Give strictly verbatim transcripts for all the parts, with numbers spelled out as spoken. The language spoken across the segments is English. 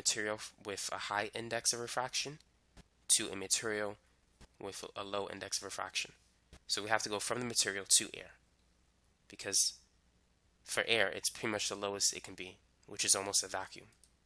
material with a high index of refraction to a material with a low index of refraction. So we have to go from the material to air, because for air it's pretty much the lowest it can be, which is almost a vacuum.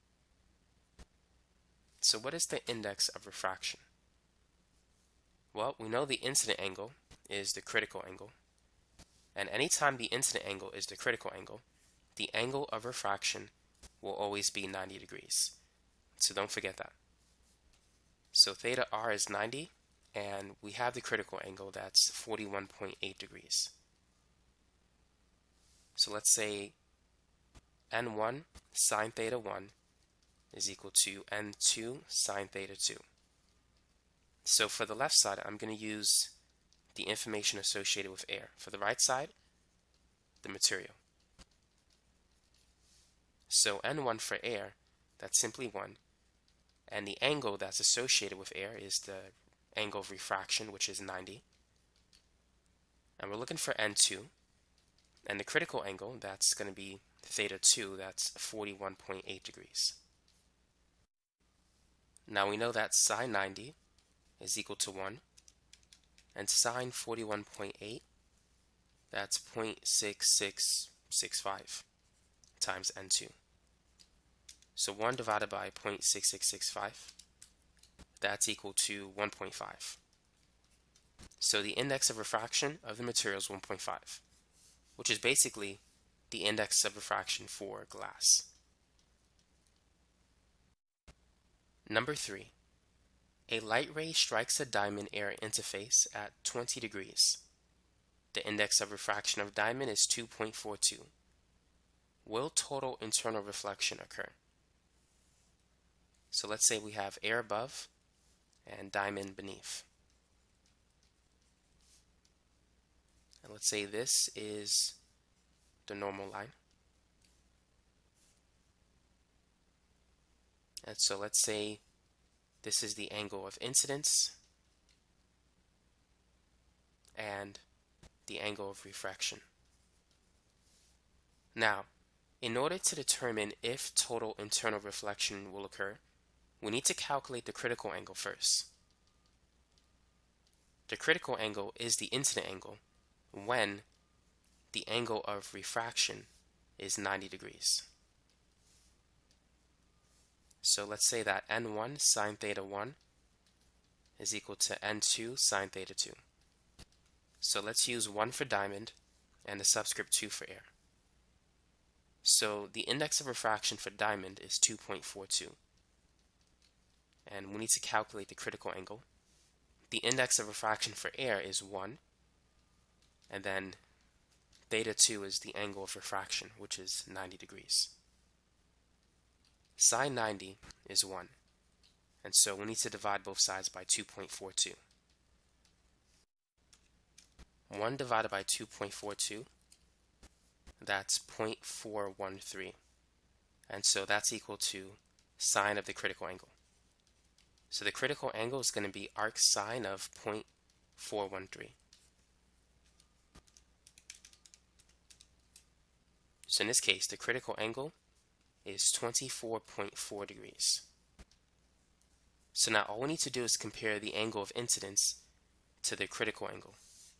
So what is the index of refraction? Well, we know the incident angle is the critical angle, and anytime the incident angle is the critical angle, the angle of refraction will always be ninety degrees. So don't forget that. So theta r is ninety, and we have the critical angle that's forty-one point eight degrees. So let's say n one sine theta one is equal to n two sine theta two. So for the left side, I'm going to use the information associated with air. For the right side, the material. So n one for air, that's simply one. And the angle that's associated with air is the angle of refraction, which is ninety. And we're looking for n two. And the critical angle, that's going to be theta two, that's forty-one point eight degrees. Now we know that sine ninety is equal to one, and sine forty-one point eight, that's zero point six six six five times n two. So one divided by zero point six six six five, that's equal to one point five. So the index of refraction of the material is one point five, which is basically the index of refraction for glass. Number three. A light ray strikes a diamond air interface at twenty degrees. The index of refraction of diamond is two point four two. Will total internal reflection occur? So let's say we have air above and diamond beneath. And let's say this is the normal line. And so let's say this is the angle of incidence and the angle of refraction. Now, in order to determine if total internal reflection will occur, we need to calculate the critical angle first. The critical angle is the incident angle when the angle of refraction is ninety degrees. So let's say that n one sine theta one is equal to n two sine theta two. So let's use one for diamond and the subscript two for air. So the index of refraction for diamond is two point four two. And we need to calculate the critical angle. The index of refraction for air is one. And then theta two is the angle of refraction, which is ninety degrees. Sine ninety is one, and so we need to divide both sides by two point four two. one divided by two point four two, that's zero point four one three, and so that's equal to sine of the critical angle. So the critical angle is going to be arc sine of zero point four one three. So in this case, the critical angle is twenty-four point four degrees. So now all we need to do is compare the angle of incidence to the critical angle.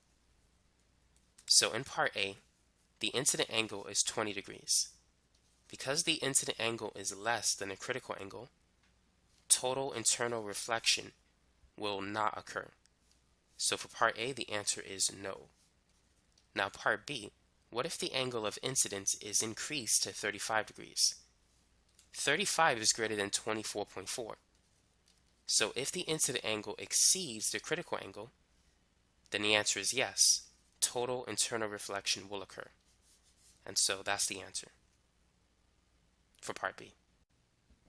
So in part A, the incident angle is twenty degrees. Because the incident angle is less than the critical angle, total internal reflection will not occur. So for part A, the answer is no. Now part B, what if the angle of incidence is increased to thirty-five degrees? thirty-five is greater than twenty-four point four. So if the incident angle exceeds the critical angle, then the answer is yes, total internal reflection will occur. And so that's the answer for part B.